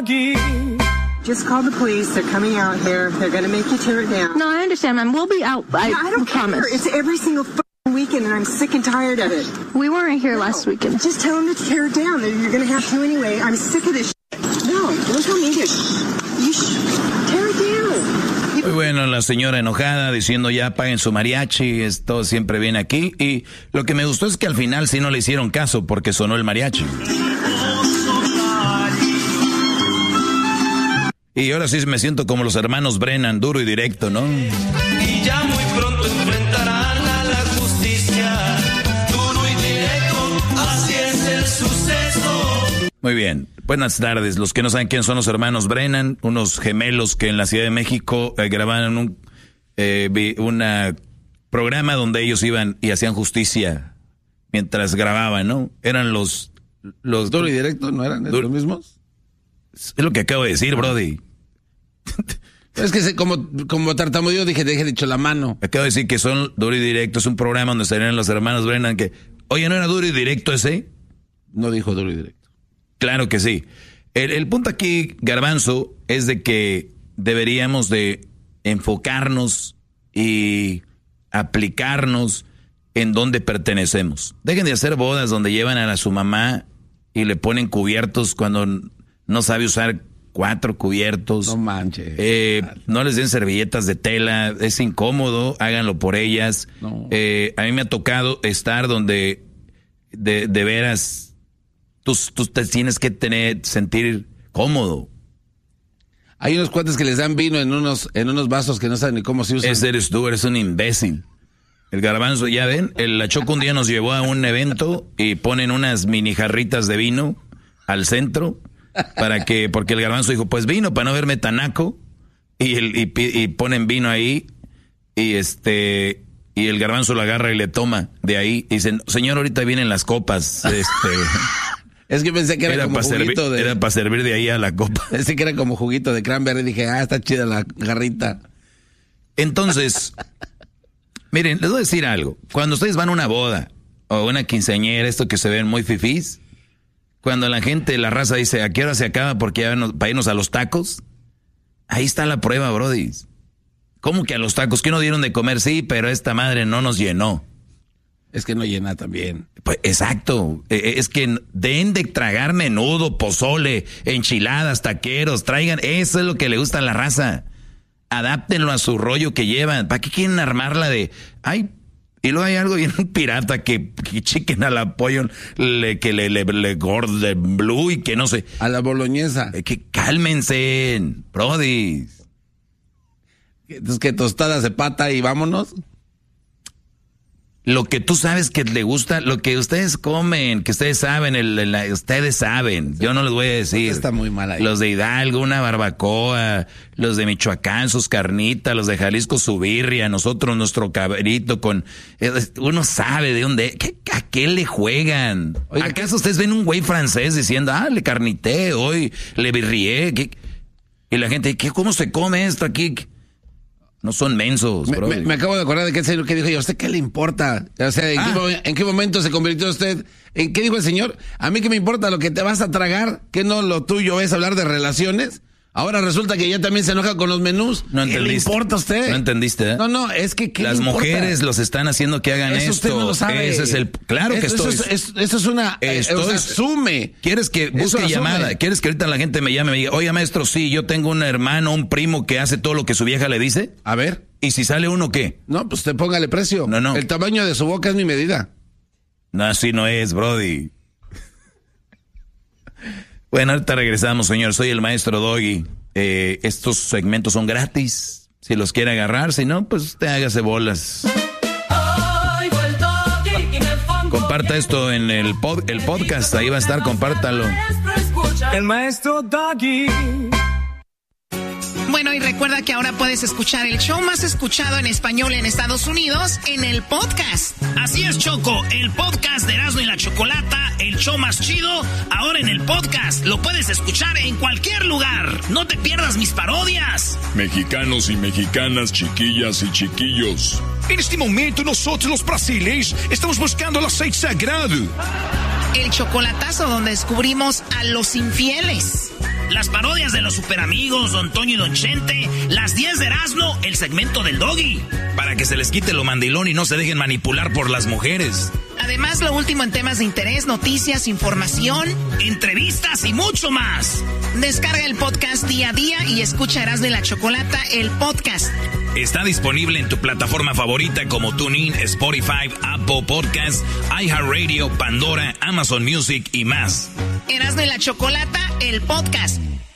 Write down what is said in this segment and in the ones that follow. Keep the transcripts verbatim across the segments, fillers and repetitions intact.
Just call the police. They're coming out here. They're going to make you tear it down. No, I understand, ma'am. We'll be out. I, yeah, I don't promise. care. It's every single f***ing weekend, and I'm sick and tired of it. We weren't here no. last weekend. Just tell them to tear it down. You're going to have to anyway. I'm sick of this shit. No, don't tell me to. You sh- tear it down. Muy bueno, la señora enojada diciendo ya paguen su mariachi, esto siempre viene aquí. Y lo que me gustó es que al final sí no le hicieron caso porque sonó el mariachi. Y ahora sí me siento como los hermanos Brennan, duro y directo, ¿no? Y ya muy pronto enfrentarán a la justicia, duro y directo, así es el suceso. Muy bien, buenas tardes. Los que no saben quién son los hermanos Brennan, unos gemelos que en la Ciudad de México eh, grabaron un eh, una programa donde ellos iban y hacían justicia mientras grababan, ¿no? Eran los... los duro y directo, ¿no eran los mismos? Es lo que acabo de decir, Brody. Es que se, como, como tartamudeó dije, dije dicho la mano. Acabo de decir que son duro y directo, es un programa donde salían los hermanos Brennan que... Oye, ¿no era duro y directo ese? No dijo duro y directo. Claro que sí. El, el punto aquí, Garbanzo, es de que deberíamos de enfocarnos y aplicarnos en donde pertenecemos. Dejen de hacer bodas donde llevan a, la, a su mamá y le ponen cubiertos cuando no sabe usar cuatro cubiertos. No manches. Eh, no les den servilletas de tela, es incómodo, háganlo por ellas. No. Eh, a mí me ha tocado estar donde de, de veras... Tú, tú te tienes que tener, sentir cómodo. Hay unos cuates que les dan vino en unos, en unos vasos que no saben ni cómo se usan. Ese eres tú, eres un imbécil. El Garbanzo, ya ven, el, la Choco un día nos llevó a un evento y ponen unas mini jarritas de vino al centro para que, porque el Garbanzo dijo, pues vino para no verme tan naco, y, el, y, y ponen vino ahí y este... Y el Garbanzo lo agarra y le toma de ahí y dicen, señor, ahorita vienen las copas, este... Es que pensé que era, era como juguito servir, de... Era para servir de ahí a la copa. Pensé que era como juguito de cranberry. Dije, ah, está chida la garrita. Entonces, miren, les voy a decir algo. Cuando ustedes van a una boda o una quinceañera, esto que se ven muy fifís, cuando la gente, la raza dice, ¿a qué hora se acaba? Porque ya nos, para irnos a los tacos. Ahí está la prueba, brody. ¿Cómo que a los tacos? ¿Qué no dieron de comer? Sí, pero esta madre no nos llenó. Es que no llena también. Pues exacto, es que den de tragar menudo, pozole, enchiladas, taqueros, traigan, eso es lo que le gusta a la raza. Adáptenlo a su rollo que llevan. ¿Para qué quieren armarla de, ay, y luego hay algo bien pirata que, que chiquen al apoyo, le, que le, le, le gorde blue y que no sé. A la boloñesa. Que cálmense, brody. Entonces que tostadas de pata y vámonos. Lo que tú sabes que le gusta, lo que ustedes comen, que ustedes saben, el, el, ustedes saben, yo no les voy a decir. Está muy mal ahí. Los de Hidalgo, una barbacoa, los de Michoacán, sus carnitas, los de Jalisco, su birria, nosotros, nuestro cabrito con... Uno sabe de dónde, ¿qué, ¿a qué le juegan? Oye, ¿acaso ustedes ven un güey francés diciendo, ah, le carnité hoy, le birrié? ¿Qué? Y la gente, ¿qué, ¿cómo se come esto aquí? No son mensos, me, bro. Me, me acabo de acordar de qué señor que dijo, ¿y a usted qué le importa? O sea, ¿en, ah. qué, ¿en qué momento se convirtió usted? ¿En qué dijo el señor? A mí que me importa lo que te vas a tragar, que no lo tuyo es hablar de relaciones. Ahora resulta que ya también se enoja con los menús. No ¿Qué le importa a usted? No entendiste, ¿eh? No, no, es que ¿qué las le mujeres los están haciendo que hagan eso esto. Usted no lo sabe. Ese es el, claro que eso, estoy. Eso es, eso es una, estoy, o sea, asume. ¿Quieres que busque llamada? ¿Quieres que ahorita la gente me llame y me diga, oye maestro, sí, yo tengo un hermano, un primo que hace todo lo que su vieja le dice? A ver. ¿Y si sale uno qué? No, pues te póngale precio. No, no. El tamaño de su boca es mi medida. No, así no es, brody. Bueno, ahorita regresamos, señor. Soy el maestro Doggy. Eh, estos segmentos son gratis. Si los quiere agarrar, si no, pues usted hágase bolas. Comparta esto en el, pod, el podcast. Ahí va a estar, compártalo. El maestro Doggy. Bueno, y recuerda que ahora puedes escuchar el show más escuchado en español en Estados Unidos en el podcast. Así es, Choco, el podcast de Erasmo y la Chocolata, el show más chido, ahora en el podcast. Lo puedes escuchar en cualquier lugar. No te pierdas mis parodias. Mexicanos y mexicanas, chiquillas y chiquillos. En este momento nosotros los brasileños estamos buscando el aceite sagrado. El chocolatazo donde descubrimos a los infieles. las parodias de los superamigos, Don Toño y Don Chente, las diez de Erasmo, el segmento del Doggy. Para que se les quite lo mandilón y no se dejen manipular por las mujeres. Además, lo último en temas de interés, noticias, información, entrevistas y mucho más. Descarga el podcast día a día y escucha Erasmo y la Chocolata, el podcast. Está disponible en tu plataforma favorita como TuneIn, Spotify, Apple Podcasts, iHeartRadio, Pandora, Amazon Music y más. Erasmo y la Chocolata, el podcast.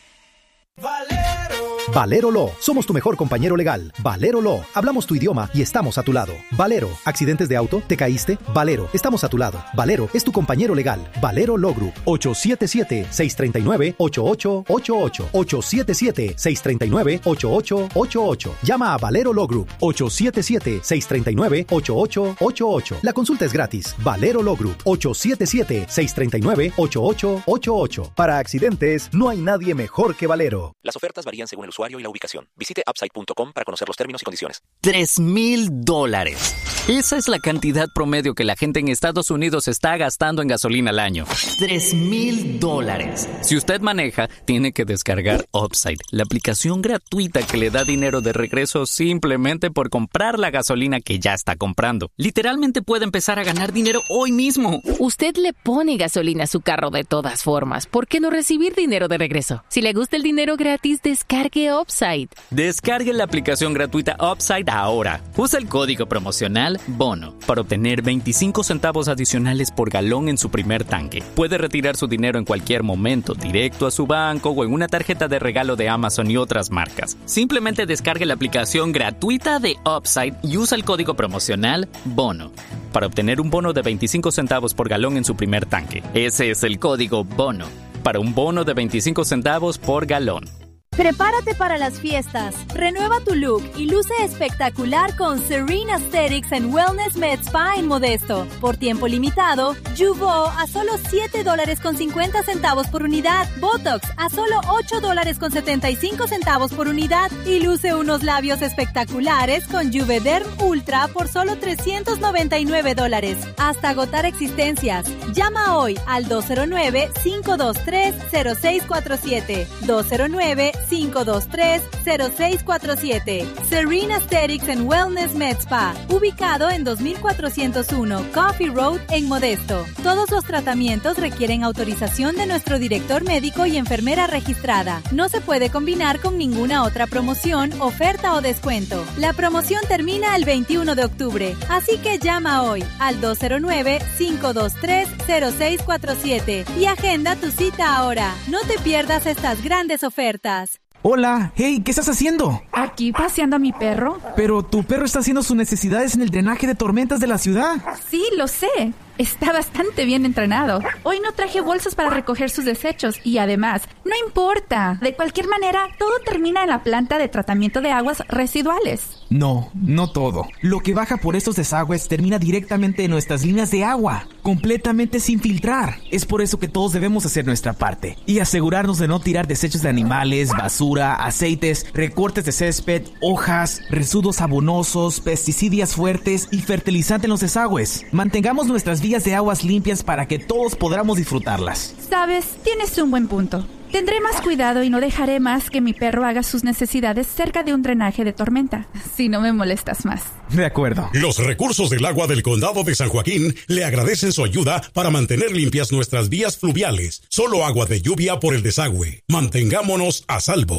Valero Law. Somos tu mejor compañero legal. Valero Law. Hablamos tu idioma y estamos a tu lado. Valero. ¿Accidentes de auto? ¿Te caíste? Valero. Estamos a tu lado. Valero es tu compañero legal. Valero Law Group. ocho siete siete, seis tres nueve, ocho ocho ocho ocho. ocho siete siete, seis tres nueve, ocho ocho ocho ocho. Llama a Valero Law Group. ocho siete siete, seis tres nueve, ocho ocho ocho ocho. La consulta es gratis. Valero Law Group. ocho siete siete, seis tres nueve, ocho ocho ocho ocho. Para accidentes, no hay nadie mejor que Valero. Las ofertas varían según el usuario y la ubicación. Visite upside punto com para conocer los términos y condiciones. Tres mil dólares. Esa es la cantidad promedio que la gente en Estados Unidos está gastando en gasolina al año. Tres mil dólares. Si usted maneja, tiene que descargar Upside, la aplicación gratuita que le da dinero de regreso simplemente por comprar la gasolina que ya está comprando. Literalmente puede empezar a ganar dinero hoy mismo. Usted le pone gasolina a su carro de todas formas. ¿Por qué no recibir dinero de regreso? Si le gusta el dinero gratis, descargue Upside. Descargue la aplicación gratuita Upside ahora. Usa el código promocional BONO para obtener veinticinco centavos adicionales por galón en su primer tanque. Puede retirar su dinero en cualquier momento, directo a su banco o en una tarjeta de regalo de Amazon y otras marcas. Simplemente descargue la aplicación gratuita de Upside y usa el código promocional BONO para obtener un bono de veinticinco centavos por galón en su primer tanque. Ese es el código BONO para un bono de veinticinco centavos por galón. Prepárate para las fiestas. Renueva tu look y luce espectacular con Serene Aesthetics and Wellness Med Spa en Modesto. Por tiempo limitado, Jeuveau a solo siete dólares con cincuenta centavos por unidad. Botox a solo ocho dólares con setenta y cinco centavos por unidad. Y luce unos labios espectaculares con Juvederm Ultra por solo trescientos noventa y nueve dólares. Hasta agotar existencias. Llama hoy al dos cero nueve, cinco dos tres, cero seis cuatro siete. dos cero nueve, cinco dos tres, cero seis cuatro siete. Serene Aesthetics and Wellness Med Spa, ubicado en dos mil cuatrocientos uno Coffee Road en Modesto. Todos los tratamientos requieren autorización de nuestro director médico y enfermera registrada. No se puede combinar con ninguna otra promoción, oferta o descuento. La promoción termina el veintiuno de octubre, así que llama hoy al dos cero nueve, cinco dos tres, cero seis cuatro siete y agenda tu cita ahora. No te pierdas estas grandes ofertas. Hola, hey, ¿qué estás haciendo? Aquí paseando a mi perro. Pero tu perro está haciendo sus necesidades en el drenaje de tormentas de la ciudad. Sí, lo sé. Está bastante bien entrenado. Hoy no traje bolsas para recoger sus desechos y además, no importa. De cualquier manera, todo termina en la planta de tratamiento de aguas residuales. No, no todo. Lo que baja por estos desagües termina directamente en nuestras líneas de agua, completamente sin filtrar. Es por eso que todos debemos hacer nuestra parte y asegurarnos de no tirar desechos de animales, basura, aceites, recortes de césped, hojas, residuos abonosos, pesticidas fuertes y fertilizante en los desagües. Mantengamos nuestras vías de aguas limpias para que todos podamos disfrutarlas. Sabes, tienes un buen punto. Tendré más cuidado y no dejaré más que mi perro haga sus necesidades cerca de un drenaje de tormenta, si no me molestas más. De acuerdo. Los recursos del agua del condado de San Joaquín le agradecen su ayuda para mantener limpias nuestras vías fluviales. Solo agua de lluvia por el desagüe. Mantengámonos a salvo.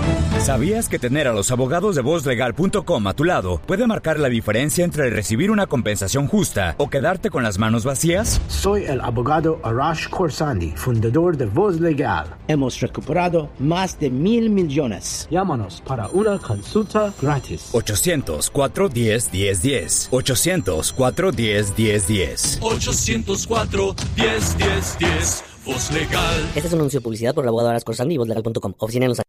¿Sabías que tener a los abogados de voz legal punto com a tu lado puede marcar la diferencia entre recibir una compensación justa o quedarte con las manos vacías? Soy el abogado Arash Khorsandi, fundador de Voz Legal. Hemos recuperado más de mil millones. Llámanos para una consulta gratis. ochocientos, cuatro diez, diez diez. ochocientos, cuatro diez, diez diez. ochocientos cuatro, diez diez diez. Voz Legal. Este es un anuncio de publicidad por el abogado Arash Khorsandi y voz legal punto com. Oficina en Los